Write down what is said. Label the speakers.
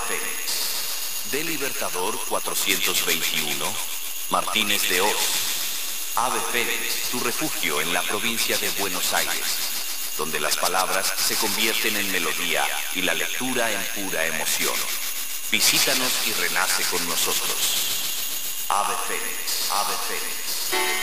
Speaker 1: Fénix. De Libertador 421, Martínez de Hoz. Ave Fénix, tu refugio en la provincia de Buenos Aires, donde las palabras se convierten en melodía y la lectura en pura emoción. Visítanos y renace con nosotros. Ave Fénix, Ave Fénix.